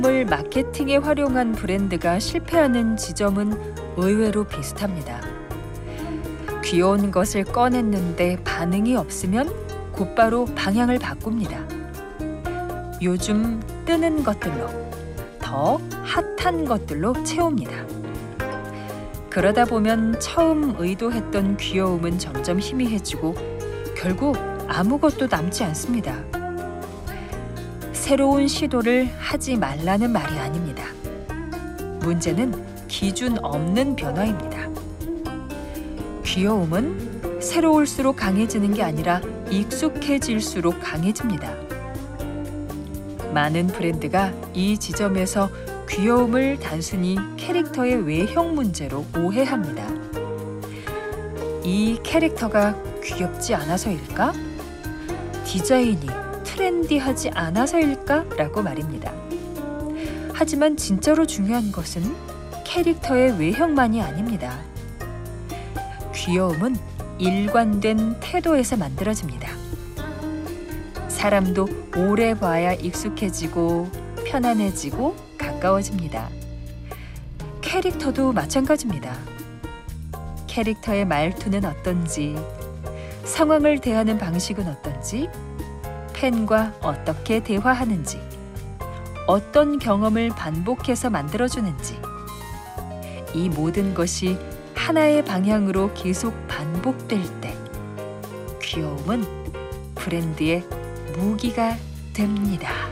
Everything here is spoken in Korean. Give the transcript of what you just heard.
을 마케팅에 활용한 브랜드가 실패하는 지점은 의외로 비슷합니다. 귀여운 것을 꺼냈는데 반응이 없으면 곧바로 방향을 바꿉니다. 요즘 뜨는 것들로, 더 핫한 것들로 채웁니다. 그러다 보면 처음 의도했던 귀여움은 점점 희미해지고 결국 아무것도 남지 않습니다. 새로운 시도를 하지 말라는 말이 아닙니다. 문제는 기준 없는 변화입니다. 귀여움은 새로울수록 강해지는 게 아니라 익숙해질수록 강해집니다. 많은 브랜드가 이 지점에서 귀여움을 단순히 캐릭터의 외형 문제로 오해합니다. 이 캐릭터가 귀엽지 않아서일까? 디자인이 트렌디하지 않아서일까? 라고 말입니다. 하지만 진짜로 중요한 것은 캐릭터의 외형만이 아닙니다. 귀여움은 일관된 태도에서 만들어집니다. 사람도 오래 봐야 익숙해지고 편안해지고 가까워집니다. 캐릭터도 마찬가지입니다. 캐릭터의 말투는 어떤지, 상황을 대하는 방식은 어떤지, 팬과 어떻게 대화하는지, 어떤 경험을 반복해서 만들어주는지, 이 모든 것이 하나의 방향으로 계속 반복될 때 귀여움은 브랜드의 무기가 됩니다.